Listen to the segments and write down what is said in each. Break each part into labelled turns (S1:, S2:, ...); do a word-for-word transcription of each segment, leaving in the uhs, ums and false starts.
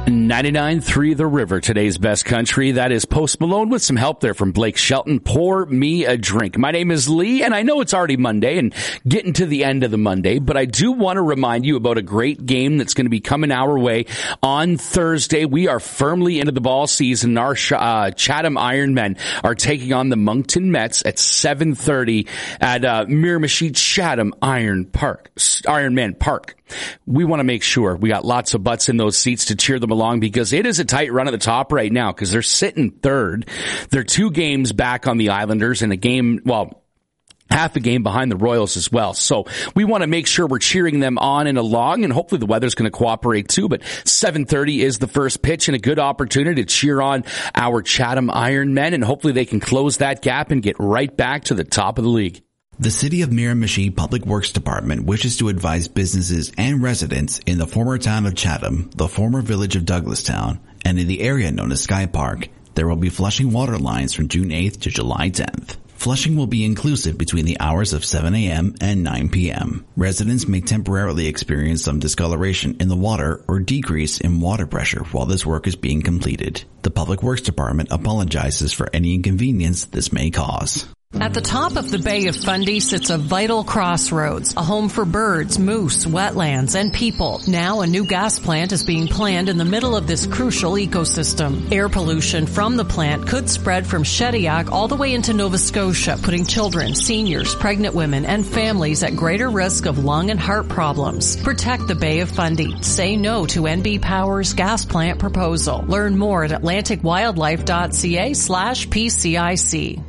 S1: ninety-nine point three The River, today's best country. That is Post Malone with some help there from Blake Shelton. Pour me a drink. My name is Lee, and I know it's already Monday and getting to the end of the Monday, but I do want to remind you about a great game that's going to be coming our way on Thursday. We are firmly into the ball season. Our uh, Chatham Ironmen are taking on the Moncton Mets at seven thirty at uh, Miramichi Chatham Iron Park, Ironman Park. We want to make sure we got lots of butts in those seats to cheer them along, because it is a tight run at the top right now, because they're sitting third. They're two games back on the Islanders and a game, well, half a game behind the Royals as well. So we want to make sure we're cheering them on and along, and hopefully the weather's going to cooperate too. But seven thirty is the first pitch and a good opportunity to cheer on our Chatham Ironmen, and hopefully they can close that gap and get right back to the top of the league.
S2: The City of Miramichi Public Works Department wishes to advise businesses and residents in the former town of Chatham, the former village of Douglastown, and in the area known as Sky Park, there will be flushing water lines from June eighth to July tenth. Flushing will be inclusive between the hours of seven a.m. and nine p.m. Residents may temporarily experience some discoloration in the water or decrease in water pressure while this work is being completed. The Public Works Department apologizes for any inconvenience this may cause.
S3: At the top of the Bay of Fundy sits a vital crossroads, a home for birds, moose, wetlands, and people. Now a new gas plant is being planned in the middle of this crucial ecosystem. Air pollution from the plant could spread from Shediac all the way into Nova Scotia, putting children, seniors, pregnant women, and families at greater risk of lung and heart problems. Protect the Bay of Fundy. Say no to N B Power's gas plant proposal. Learn more at atlanticwildlife.ca slash PCIC.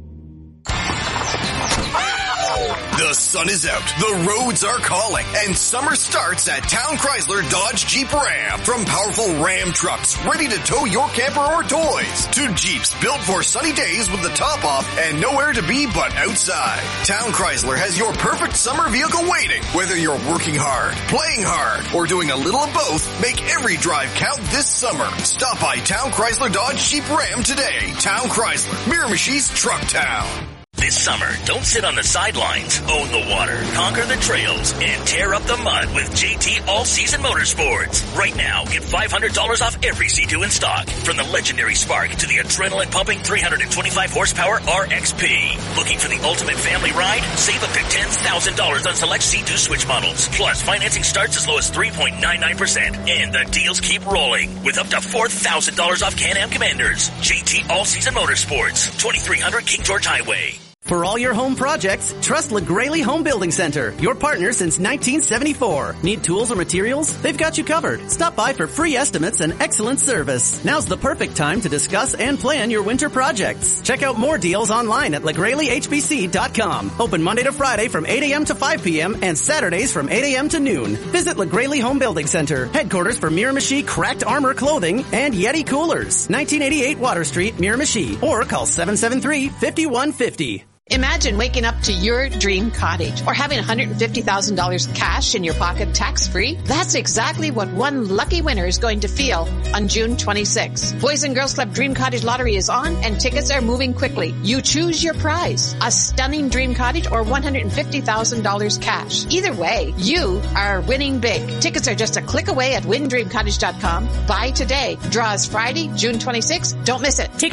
S4: The sun is out, the roads are calling, and summer starts at Town Chrysler Dodge Jeep Ram. From powerful Ram trucks ready to tow your camper or toys, to Jeeps built for sunny days with the top off and nowhere to be but outside. Town Chrysler has your perfect summer vehicle waiting. Whether you're working hard, playing hard, or doing a little of both, make every drive count this summer. Stop by Town Chrysler Dodge Jeep Ram today. Town Chrysler, Miramichi's Truck Town.
S5: This summer, don't sit on the sidelines. Own the water, conquer the trails, and tear up the mud with J T All-Season Motorsports. Right now, get five hundred dollars off every C two in stock. From the legendary Spark to the adrenaline-pumping three hundred twenty-five horsepower R X P. Looking for the ultimate family ride? Save up to ten thousand dollars on select C two Switch models. Plus, financing starts as low as three point nine nine percent. And the deals keep rolling with up to four thousand dollars off Can-Am Commanders. J T All-Season Motorsports, twenty-three hundred King George Highway.
S6: For all your home projects, trust LaGraley Home Building Center, your partner since nineteen seventy-four. Need tools or materials? They've got you covered. Stop by for free estimates and excellent service. Now's the perfect time to discuss and plan your winter projects. Check out more deals online at LaGraley H B C dot com. Open Monday to Friday from eight a.m. to five p.m. and Saturdays from eight a.m. to noon. Visit LaGraley Home Building Center, headquarters for Miramichi Cracked Armor Clothing and Yeti Coolers, nineteen eighty-eight Water Street, Miramichi, or call seven seven three, five one five zero.
S7: Imagine waking up to your dream cottage or having one hundred fifty thousand dollars cash in your pocket tax-free. That's exactly what one lucky winner is going to feel on June twenty-sixth. Boys and Girls Club Dream Cottage Lottery is on and tickets are moving quickly. You choose your prize, a stunning dream cottage or one hundred fifty thousand dollars cash. Either way, you are winning big. Tickets are just a click away at win dream cottage dot com. Buy today. Draws Friday, June twenty-sixth. Don't miss it.